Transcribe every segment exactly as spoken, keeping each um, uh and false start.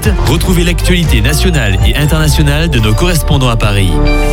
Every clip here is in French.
suite, retrouvez l'actualité nationale et internationale de nos correspondants à Paris.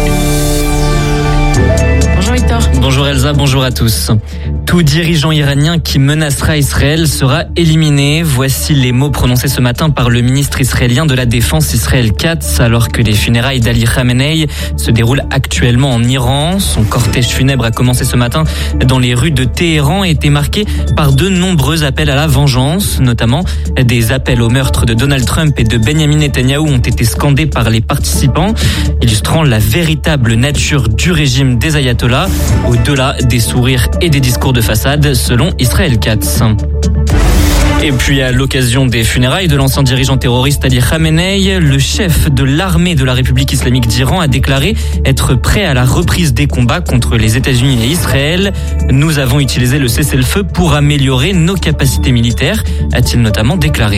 Bonjour Victor. Bonjour Elsa, bonjour à tous. Tout dirigeant iranien qui menacera Israël sera éliminé. Voici les mots prononcés ce matin par le ministre israélien de la Défense Israël Katz alors que les funérailles d'Ali Khamenei se déroulent actuellement en Iran. Son cortège funèbre a commencé ce matin dans les rues de Téhéran et été marqué par de nombreux appels à la vengeance, notamment des appels au meurtre de Donald Trump et de Benjamin Netanyahou ont été scandés par les participants, illustrant la véritable nature du régime des ayatollahs, au-delà des sourires et des discours de façade, selon Israël Katz. Et puis à l'occasion des funérailles de l'ancien dirigeant terroriste Ali Khamenei, le chef de l'armée de la République islamique d'Iran a déclaré être prêt à la reprise des combats contre les États-Unis et Israël. Nous avons utilisé le cessez-le-feu pour améliorer nos capacités militaires, a-t-il notamment déclaré.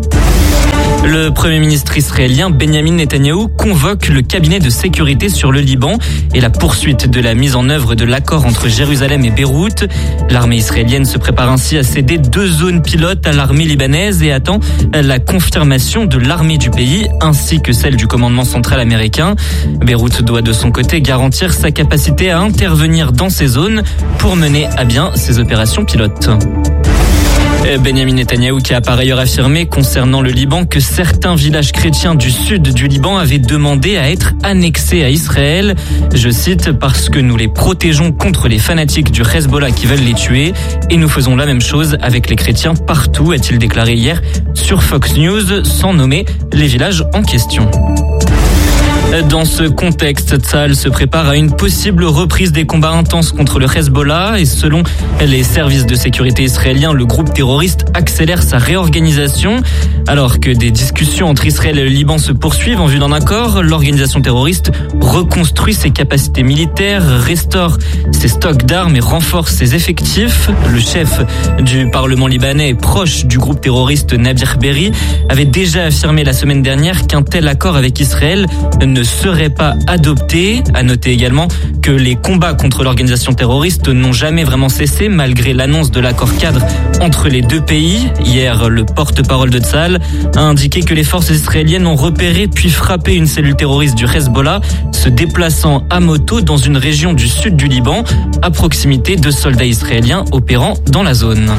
Le Premier ministre israélien Benjamin Netanyahou convoque le cabinet de sécurité sur le Liban et la poursuite de la mise en œuvre de l'accord entre Jérusalem et Beyrouth. L'armée israélienne se prépare ainsi à céder deux zones pilotes à l'armée libanaise et attend la confirmation de l'armée du pays ainsi que celle du commandement central américain. Beyrouth doit de son côté garantir sa capacité à intervenir dans ces zones pour mener à bien ses opérations pilotes. Benjamin Netanyahou qui a par ailleurs affirmé concernant le Liban que certains villages chrétiens du sud du Liban avaient demandé à être annexés à Israël. Je cite, parce que nous les protégeons contre les fanatiques du Hezbollah qui veulent les tuer et nous faisons la même chose avec les chrétiens partout, a-t-il déclaré hier sur Fox News sans nommer les villages en question. Dans ce contexte, Tsahal se prépare à une possible reprise des combats intenses contre le Hezbollah et selon les services de sécurité israéliens, le groupe terroriste accélère sa réorganisation. Alors que des discussions entre Israël et le Liban se poursuivent en vue d'un accord, l'organisation terroriste reconstruit ses capacités militaires, restaure ses stocks d'armes et renforce ses effectifs. Le chef du Parlement libanais, proche du groupe terroriste Nabih Berri, avait déjà affirmé la semaine dernière qu'un tel accord avec Israël ne serait pas adopté. À noter également que les combats contre l'organisation terroriste n'ont jamais vraiment cessé malgré l'annonce de l'accord cadre entre les deux pays. Hier, le porte-parole de Tsahal a indiqué que les forces israéliennes ont repéré puis frappé une cellule terroriste du Hezbollah se déplaçant à moto dans une région du sud du Liban à proximité de soldats israéliens opérant dans la zone.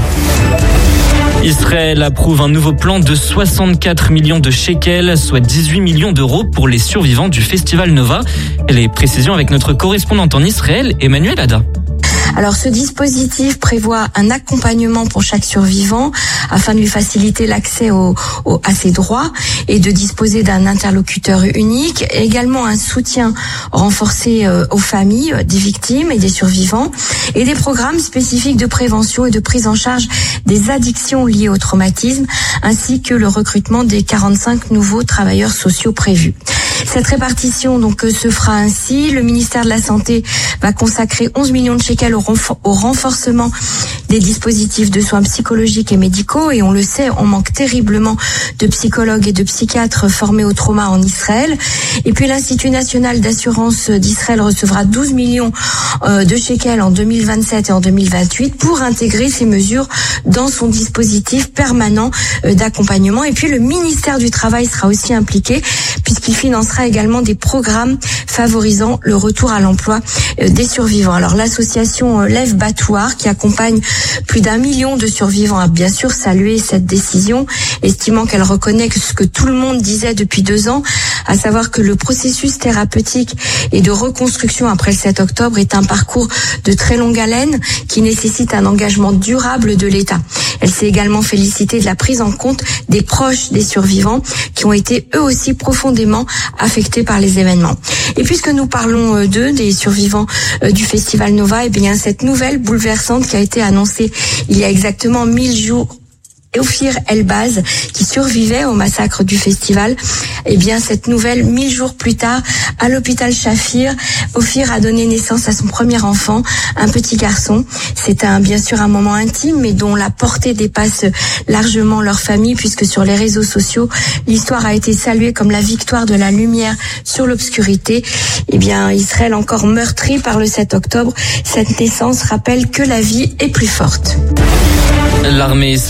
Israël approuve un nouveau plan de soixante-quatre millions de shekels, soit dix-huit millions d'euros pour les survivants du Festival Nova. Les précisions avec notre correspondante en Israël, Emmanuel Ada. Alors ce dispositif prévoit un accompagnement pour chaque survivant afin de lui faciliter l'accès au, au, à ses droits et de disposer d'un interlocuteur unique, et également un soutien renforcé euh, aux familles des victimes et des survivants et des programmes spécifiques de prévention et de prise en charge des addictions liées au traumatisme ainsi que le recrutement des quarante-cinq nouveaux travailleurs sociaux prévus. Cette répartition donc se fera ainsi. Le ministère de la Santé va consacrer onze millions de shekels au, renfor- au renforcement des dispositifs de soins psychologiques et médicaux. Et on le sait, on manque terriblement de psychologues et de psychiatres formés au trauma en Israël. Et puis l'Institut national d'assurance d'Israël recevra douze millions euh, de shekels en deux mille vingt-sept et en deux mille vingt-huit pour intégrer ces mesures dans son dispositif permanent euh, d'accompagnement. Et puis le ministère du Travail sera aussi impliqué puisqu'il financera également des programmes favorisant le retour à l'emploi des survivants. Alors l'association Lève Batouar, qui accompagne plus d'un million de survivants, a bien sûr salué cette décision, estimant qu'elle reconnaît que ce que tout le monde disait depuis deux ans, à savoir que le processus thérapeutique et de reconstruction après le sept octobre est un parcours de très longue haleine qui nécessite un engagement durable de l'État. Elle s'est également félicitée de la prise en compte des proches des survivants qui ont été eux aussi profondément affectés par les événements. Et puisque nous parlons d'eux, des survivants du Festival Nova, et bien cette nouvelle bouleversante qui a été annoncée il y a exactement mille jours, Ophir Elbaz, qui survivait au massacre du festival, eh bien cette nouvelle, mille jours plus tard, à l'hôpital Shafir, Ophir a donné naissance à son premier enfant, un petit garçon. C'est un, bien sûr un moment intime, mais dont la portée dépasse largement leur famille, puisque sur les réseaux sociaux, l'histoire a été saluée comme la victoire de la lumière sur l'obscurité. Eh bien, Israël encore meurtri par le sept octobre, cette naissance rappelle que la vie est plus forte. L'armée israélienne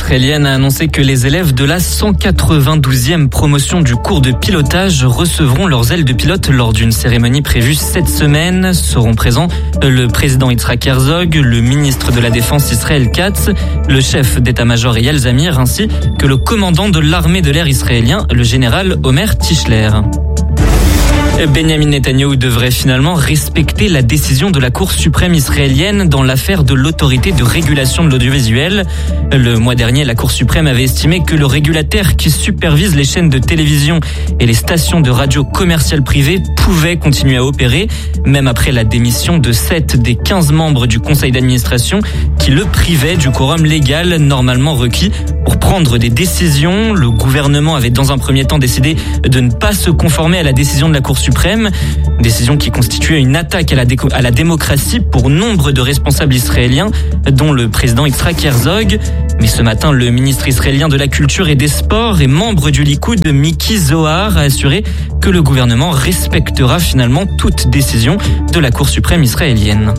a annoncé que les élèves de la cent quatre-vingt-douzième promotion du cours de pilotage recevront leurs ailes de pilote lors d'une cérémonie prévue cette semaine. Seront présents le président Yitzhak Herzog, le ministre de la Défense Israël Katz, le chef d'état-major Eyal Zamir, ainsi que le commandant de l'armée de l'air israélien, le général Omer Tischler. Benjamin Netanyahou devrait finalement respecter la décision de la Cour suprême israélienne dans l'affaire de l'autorité de régulation de l'audiovisuel. Le mois dernier, la Cour suprême avait estimé que le régulateur qui supervise les chaînes de télévision et les stations de radio commerciales privées pouvait continuer à opérer, même après la démission de sept des quinze membres du conseil d'administration qui le privaient du quorum légal normalement requis pour prendre des décisions. Le gouvernement avait dans un premier temps décidé de ne pas se conformer à la décision de la Cour suprême. Suprême, décision qui constituait une attaque à la, déco- à la démocratie pour nombre de responsables israéliens, dont le président Yitzhak Herzog. Mais ce matin, le ministre israélien de la Culture et des Sports et membre du Likoud, Miki Zohar, a assuré que le gouvernement respectera finalement toute décision de la Cour suprême israélienne.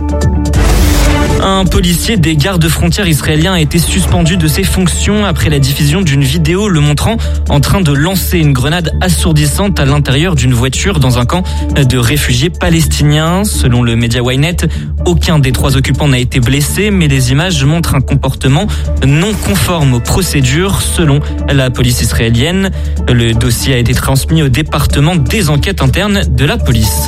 Un policier des gardes-frontières israéliens a été suspendu de ses fonctions après la diffusion d'une vidéo le montrant en train de lancer une grenade assourdissante à l'intérieur d'une voiture dans un camp de réfugiés palestiniens. Selon le média Ynet, aucun des trois occupants n'a été blessé, mais les images montrent un comportement non conforme aux procédures selon la police israélienne. Le dossier a été transmis au département des enquêtes internes de la police.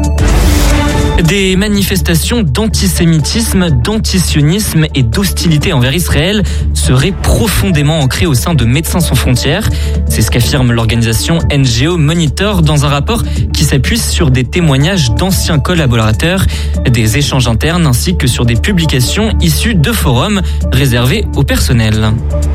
Des manifestations d'antisémitisme, d'antisionisme et d'hostilité envers Israël seraient profondément ancrées au sein de Médecins sans frontières. C'est ce qu'affirme l'organisation N G O Monitor dans un rapport qui s'appuie sur des témoignages d'anciens collaborateurs, des échanges internes ainsi que sur des publications issues de forums réservés au personnel.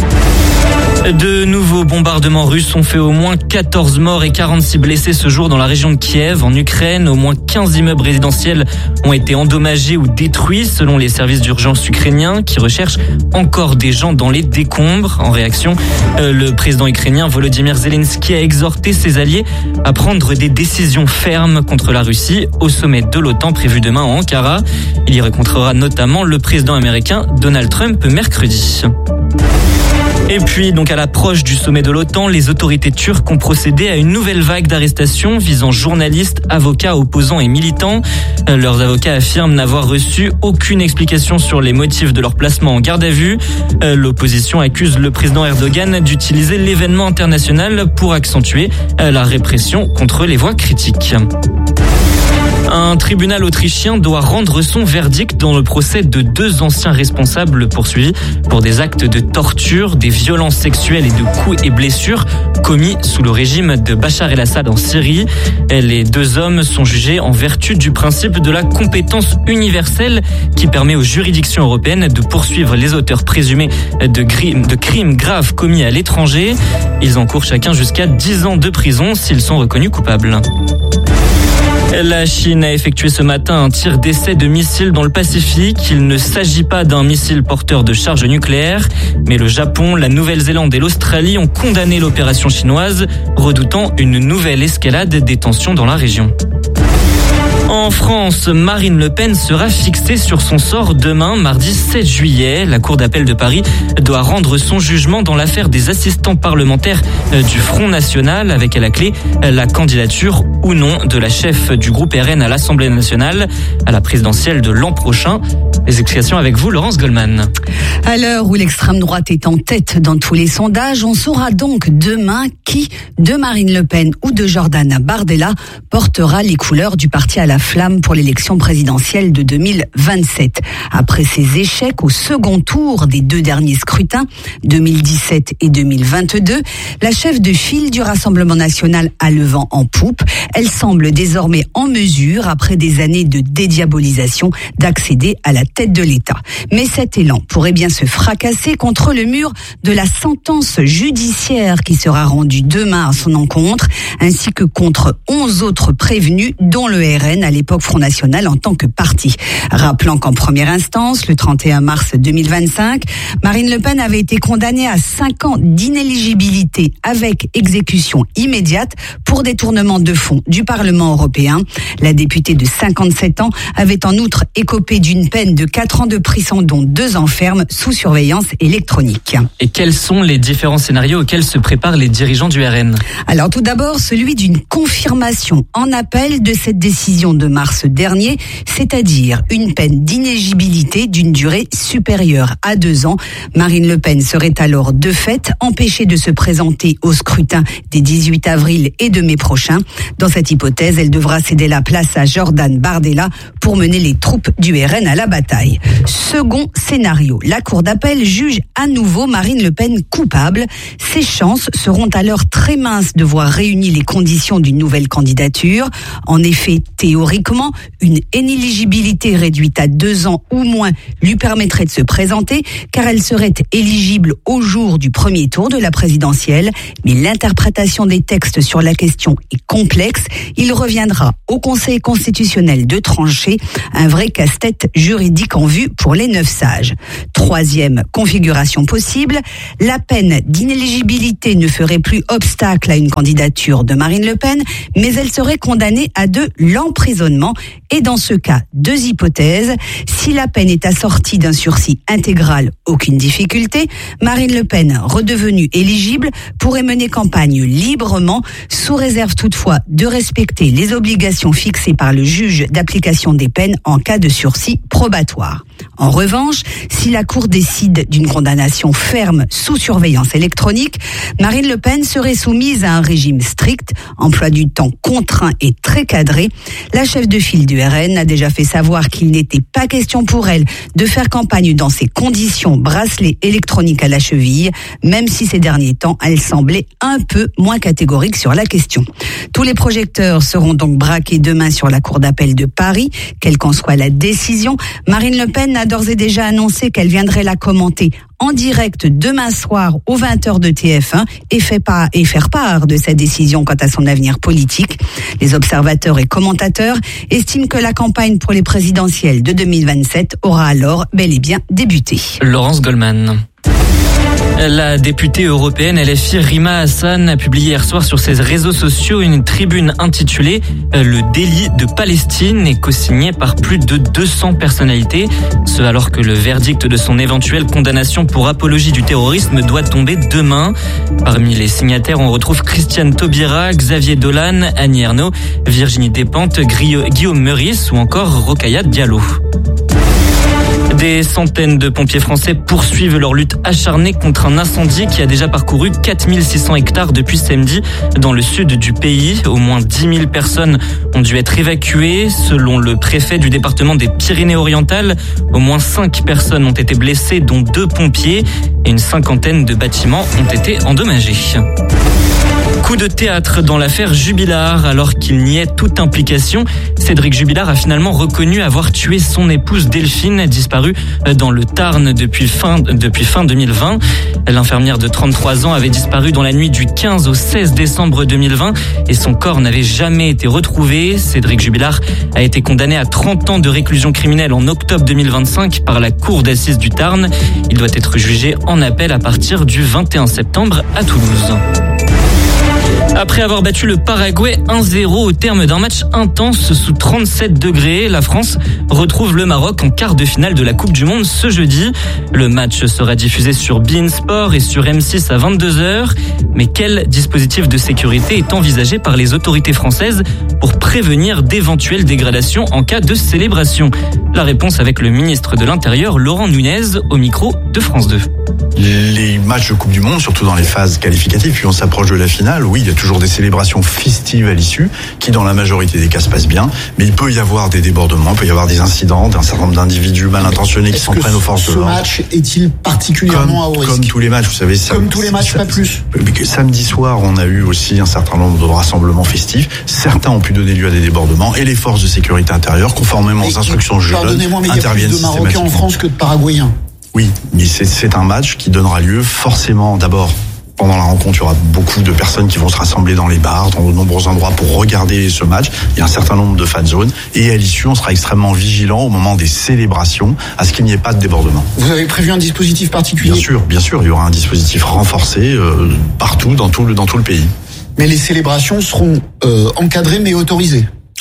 De nouveaux bombardements russes ont fait au moins quatorze morts et quarante-six blessés ce jour dans la région de Kiev, en Ukraine. Au moins quinze immeubles résidentiels ont été endommagés ou détruits selon les services d'urgence ukrainiens qui recherchent encore des gens dans les décombres. En réaction, le président ukrainien Volodymyr Zelensky a exhorté ses alliés à prendre des décisions fermes contre la Russie au sommet de l'OTAN prévu demain à Ankara. Il y rencontrera notamment le président américain Donald Trump mercredi. Et puis, donc à l'approche du sommet de l'OTAN, les autorités turques ont procédé à une nouvelle vague d'arrestations visant journalistes, avocats, opposants et militants. Leurs avocats affirment n'avoir reçu aucune explication sur les motifs de leur placement en garde à vue. L'opposition accuse le président Erdogan d'utiliser l'événement international pour accentuer la répression contre les voix critiques. Un tribunal autrichien doit rendre son verdict dans le procès de deux anciens responsables poursuivis pour des actes de torture, des violences sexuelles et de coups et blessures commis sous le régime de Bachar el-Assad en Syrie. Les deux hommes sont jugés en vertu du principe de la compétence universelle qui permet aux juridictions européennes de poursuivre les auteurs présumés de, gri- de crimes graves commis à l'étranger. Ils encourent chacun jusqu'à dix ans de prison s'ils sont reconnus coupables. La Chine a effectué ce matin un tir d'essai de missile dans le Pacifique. Il ne s'agit pas d'un missile porteur de charge nucléaire, mais le Japon, la Nouvelle-Zélande et l'Australie ont condamné l'opération chinoise, redoutant une nouvelle escalade des tensions dans la région. En France, Marine Le Pen sera fixée sur son sort demain, mardi sept juillet. La Cour d'appel de Paris doit rendre son jugement dans l'affaire des assistants parlementaires du Front National, avec à la clé la candidature ou non de la chef du groupe R N à l'Assemblée nationale à la présidentielle de l'an prochain. Les explications avec vous, Laurence Goldman. À l'heure où l'extrême droite est en tête dans tous les sondages, on saura donc demain qui, de Marine Le Pen ou de Jordan Bardella, portera les couleurs du parti à la flamme pour l'élection présidentielle de deux mille vingt-sept. Après ses échecs au second tour des deux derniers scrutins, deux mille dix-sept et deux mille vingt-deux, la chef de file du Rassemblement national a le vent en poupe. Elle semble désormais en mesure, après des années de dédiabolisation, d'accéder à la tête de l'État. Mais cet élan pourrait bien se fracasser contre le mur de la sentence judiciaire qui sera rendue demain à son encontre, ainsi que contre onze autres prévenus, dont le R N, à l'époque Front National, en tant que parti. Rappelant qu'en première instance, le trente et un mars deux mille vingt-cinq, Marine Le Pen avait été condamnée à cinq ans d'inéligibilité avec exécution immédiate pour détournement de fonds du Parlement européen. La députée de cinquante-sept ans avait en outre écopé d'une peine de de quatre ans de prison, dont deux ans ferme sous surveillance électronique. Et quels sont les différents scénarios auxquels se préparent les dirigeants du R N ? Alors tout d'abord, celui d'une confirmation en appel de cette décision de mars dernier, c'est-à-dire une peine d'inéligibilité d'une durée supérieure à deux ans. Marine Le Pen serait alors de fait empêchée de se présenter au scrutin des dix-huit avril et de mai prochain. Dans cette hypothèse, elle devra céder la place à Jordan Bardella pour mener les troupes du R N à la bataille. Second scénario, la Cour d'appel juge à nouveau Marine Le Pen coupable. Ses chances seront alors très minces de voir réunies les conditions d'une nouvelle candidature. En effet, théoriquement, une inéligibilité réduite à deux ans ou moins lui permettrait de se présenter, car elle serait éligible au jour du premier tour de la présidentielle. Mais l'interprétation des textes sur la question est complexe. Il reviendra au Conseil constitutionnel de trancher, un vrai casse-tête juridique en vue pour les neuf sages. Troisième configuration possible, la peine d'inéligibilité ne ferait plus obstacle à une candidature de Marine Le Pen, mais elle serait condamnée à de l'emprisonnement. Et dans ce cas, deux hypothèses. Si la peine est assortie d'un sursis intégral, aucune difficulté. Marine Le Pen, redevenue éligible, pourrait mener campagne librement, sous réserve toutefois de respecter les obligations fixées par le juge d'application des peines en cas de sursis probatoire. En revanche, si la Cour décide d'une condamnation ferme sous surveillance électronique, Marine Le Pen serait soumise à un régime strict, emploi du temps contraint et très cadré. La chef de file du R N a déjà fait savoir qu'il n'était pas question pour elle de faire campagne dans ces conditions, bracelet électronique à la cheville, même si ces derniers temps, elle semblait un peu moins catégorique sur la question. Tous les projecteurs seront donc braqués demain sur la Cour d'appel de Paris, quelle qu'en soit la décision. Marine Le Pen a d'ores et déjà annoncé qu'elle viendrait la commenter en direct demain soir aux vingt heures de T F un et, fait pas, et faire part de sa décision quant à son avenir politique. Les observateurs et commentateurs estiment que la campagne pour les présidentielles de deux mille vingt-sept aura alors bel et bien débuté. Laurence Goldman. La députée européenne L F I Rima Hassan a publié hier soir sur ses réseaux sociaux une tribune intitulée « Le délit de Palestine » et co-signée par plus de deux cents personnalités. Ce alors que le verdict de son éventuelle condamnation pour apologie du terrorisme doit tomber demain. Parmi les signataires, on retrouve Christiane Taubira, Xavier Dolan, Annie Ernaux, Virginie Despentes, Guillaume Meurice ou encore Rokhaya Diallo. Des centaines de pompiers français poursuivent leur lutte acharnée contre un incendie qui a déjà parcouru quatre mille six cents hectares depuis samedi dans le sud du pays. Au moins dix mille personnes ont dû être évacuées. Selon le préfet du département des Pyrénées-Orientales, au moins cinq personnes ont été blessées, dont deux pompiers, et une cinquantaine de bâtiments ont été endommagés. Coup de théâtre dans l'affaire Jubilard. Alors qu'il niait toute implication, Cédric Jubilard a finalement reconnu avoir tué son épouse Delphine, disparue dans le Tarn depuis fin, depuis fin deux mille vingt. L'infirmière de trente-trois ans avait disparu dans la nuit du quinze au seize décembre deux mille vingt et son corps n'avait jamais été retrouvé. Cédric Jubilard a été condamné à trente ans de réclusion criminelle en octobre deux mille vingt-cinq par la cour d'assises du Tarn. Il doit être jugé en appel à partir du vingt et un septembre à Toulouse. Après avoir battu le Paraguay un zéro au terme d'un match intense sous trente-sept degrés, la France retrouve le Maroc en quart de finale de la Coupe du Monde ce jeudi. Le match sera diffusé sur beIN Sport et sur M six à vingt-deux heures. Mais quel dispositif de sécurité est envisagé par les autorités françaises pour prévenir d'éventuelles dégradations en cas de célébration ? La réponse avec le ministre de l'Intérieur, Laurent Nunez, au micro de France deux. Les matchs de Coupe du Monde, surtout dans les phases qualificatives, puis on s'approche de la finale, oui, il y a toujours des célébrations festives à l'issue, qui dans la majorité des cas se passent bien, mais il peut y avoir des débordements, il peut y avoir des incidents d'un certain nombre d'individus mal intentionnés qui s'en prennent aux forces de l'ordre. Ce match est-il particulièrement à haut risque ? Comme tous les matchs, vous savez. Ça, comme tous les matchs, ça, pas plus. Samedi soir, on a eu aussi un certain nombre de rassemblements festifs. Certains ont pu donner lieu à des débordements, et les forces de sécurité intérieure, conformément aux instructions juges, pardonnez-moi, mais il y a plus de Marocains en France que de Paraguayens. Oui, mais c'est, c'est un match qui donnera lieu forcément, d'abord, pendant la rencontre, il y aura beaucoup de personnes qui vont se rassembler dans les bars, dans de nombreux endroits pour regarder ce match. Il y a un certain nombre de fan zones. Et à l'issue, on sera extrêmement vigilant au moment des célébrations à ce qu'il n'y ait pas de débordement. Vous avez prévu un dispositif particulier ? Bien sûr, bien sûr. Il y aura un dispositif renforcé euh, partout, dans tout, le, dans tout le pays. Mais les célébrations seront euh, encadrées mais autorisées ?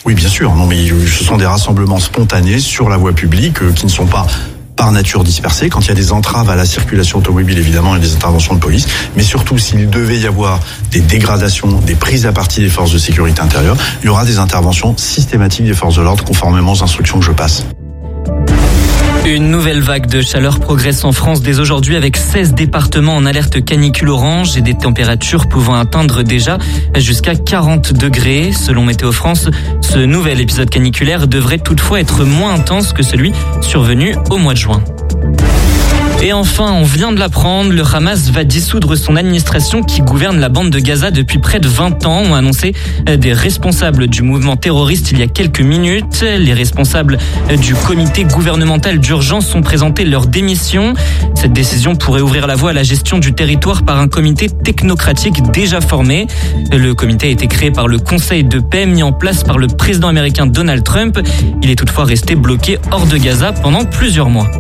Oui, bien sûr. Non, mais ce sont des rassemblements spontanés sur la voie publique euh, qui ne sont pas par nature dispersés. Quand il y a des entraves à la circulation automobile, évidemment, il y a des interventions de police. Mais surtout, s'il devait y avoir des dégradations, des prises à partie des forces de sécurité intérieure, il y aura des interventions systématiques des forces de l'ordre conformément aux instructions que je passe. Une nouvelle vague de chaleur progresse en France dès aujourd'hui avec seize départements en alerte canicule orange et des températures pouvant atteindre déjà jusqu'à quarante degrés. Selon Météo France, ce nouvel épisode caniculaire devrait toutefois être moins intense que celui survenu au mois de juin. Et enfin, on vient de l'apprendre, le Hamas va dissoudre son administration qui gouverne la bande de Gaza depuis près de vingt ans, ont annoncé des responsables du mouvement terroriste il y a quelques minutes. Les responsables du comité gouvernemental d'urgence ont présenté leur démission. Cette décision pourrait ouvrir la voie à la gestion du territoire par un comité technocratique déjà formé. Le comité a été créé par le Conseil de paix mis en place par le président américain Donald Trump. Il est toutefois resté bloqué hors de Gaza pendant plusieurs mois.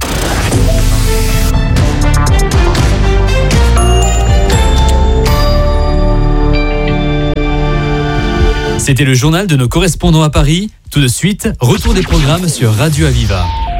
C'était le journal de nos correspondants à Paris. Tout de suite, retour des programmes sur Radio Aviva.